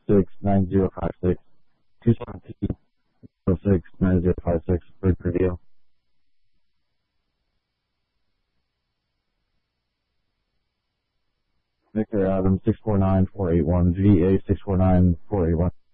217-9056, 217-06-9056 for review. Victor Adams 649-481, VA 649-481.